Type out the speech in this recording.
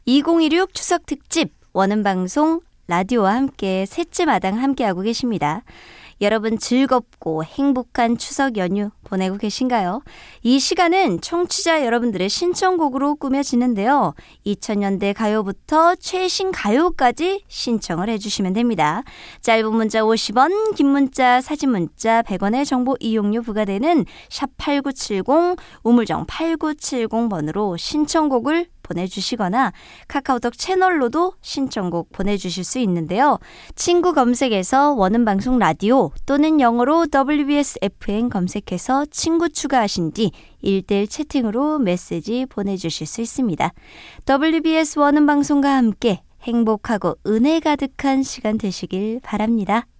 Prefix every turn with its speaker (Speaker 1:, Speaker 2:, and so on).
Speaker 1: 2016 추석 특집 원음방송 라디오와 함께 셋째 마당 함께하고 계십니다. 여러분 즐겁고 행복한 추석 연휴 보내고 계신가요? 이 시간은 청취자 여러분들의 신청곡으로 꾸며지는데요. 2000년대 가요부터 최신 가요까지 신청을 해주시면 됩니다. 짧은 문자 50원, 긴 문자, 사진 문자 100원의 정보 이용료 부과되는 샵8970, 우물정 8970번으로 신청곡을 보내주시거나 카카오톡 채널로도 신청곡 보내주실 수 있는데요. 친구 검색에서 원음방송 라디오 또는 영어로 WBS FM 검색해서 친구 추가하신 뒤 1대1 채팅으로 메시지 보내주실 수 있습니다. WBS 원음방송과 함께 행복하고 은혜 가득한 시간 되시길 바랍니다.